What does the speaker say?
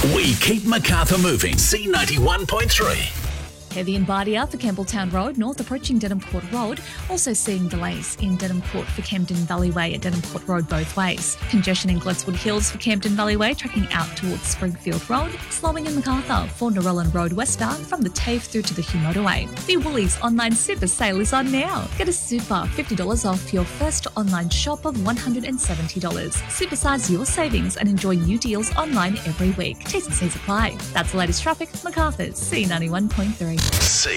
We keep Macarthur moving. C91.3. Heavy in Bardia for Campbelltown Road, north approaching Denham Court Road. Also seeing delays in Denham Court for Camden Valley Way at Denham Court Road both ways. Congestion in Gledswood Hills for Camden Valley Way, tracking out towards Springfield Road. Slowing in Macarthur for Narellan Road westbound from the TAFE through to the Hugh Motorway. The Woolies online super sale is on now. Get a super $50 off your first online shop of $170. Supersize your savings and enjoy new deals online every week. T's and C's apply. That's the latest traffic. Macarthur's C91.3.